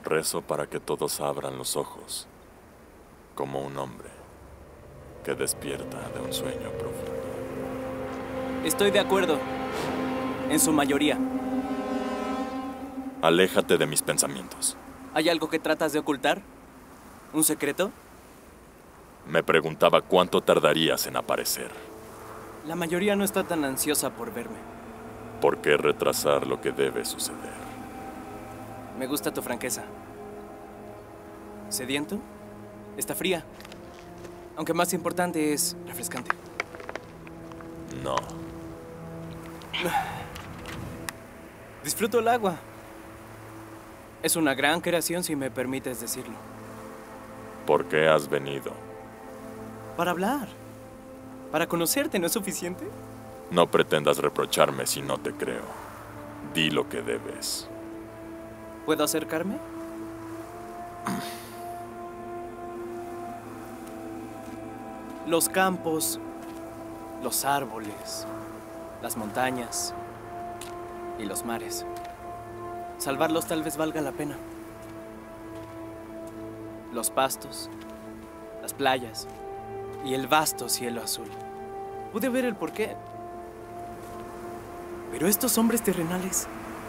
Rezo para que todos abran los ojos, como un hombre que despierta de un sueño profundo. Estoy de acuerdo, en su mayoría. Aléjate de mis pensamientos. ¿Hay algo que tratas de ocultar? ¿Un secreto? Me preguntaba cuánto tardarías en aparecer. La mayoría no está tan ansiosa por verme. ¿Por qué retrasar lo que debe suceder? Me gusta tu franqueza. ¿Sediento? Está fría. Aunque más importante es refrescante. No. Disfruto el agua. Es una gran creación, si me permites decirlo. ¿Por qué has venido? Para hablar. Para conocerte, ¿no es suficiente? No pretendas reprocharme si no te creo. Di lo que debes. ¿Puedo acercarme? Los campos, los árboles, las montañas y los mares. Salvarlos tal vez valga la pena. Los pastos, las playas y el vasto cielo azul. Pude ver el porqué. Pero estos hombres terrenales...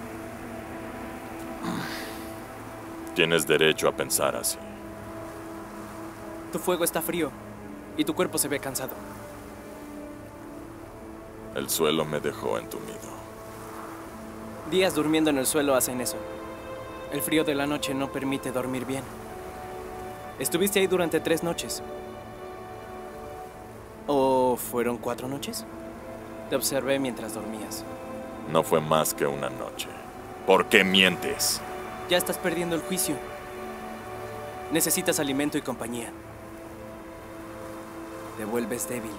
Tienes derecho a pensar así. Tu fuego está frío y tu cuerpo se ve cansado. El suelo me dejó entumido. Días durmiendo en el suelo hacen eso. El frío de la noche no permite dormir bien. Estuviste ahí durante 3 noches. ¿O fueron 4 noches? Te observé mientras dormías. No fue más que una noche. ¿Por qué mientes? Ya estás perdiendo el juicio. Necesitas alimento y compañía. Te vuelves débil.